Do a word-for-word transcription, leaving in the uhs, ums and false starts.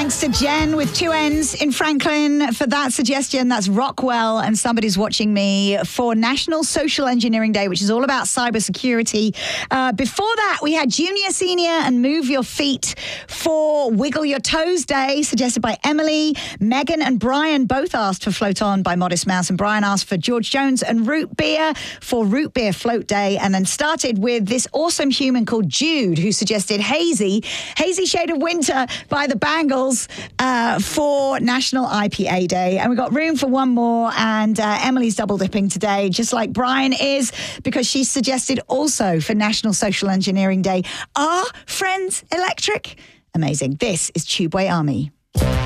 Thanks to Jen with two N's in Franklin for that suggestion. That's Rockwell and Somebody's Watching Me for National Social Engineering Day, which is all about cybersecurity. Uh, before that, we had Junior, Senior and Move Your Feet for Wiggle Your Toes Day, suggested by Emily. Megan and Brian both asked for Float On by Modest Mouse, and Brian asked for George Jones and Root Beer for Root Beer Float Day, and then started with this awesome human called Jude, who suggested Hazy, Hazy Shade of Winter by the Bangles uh, for National I P A Day. And we got room for one more, and uh, Emily's double dipping today, just like Brian is, because she suggested also for National Social Engineering Day, Are Friends Electric? Amazing. This is Tubeway Army.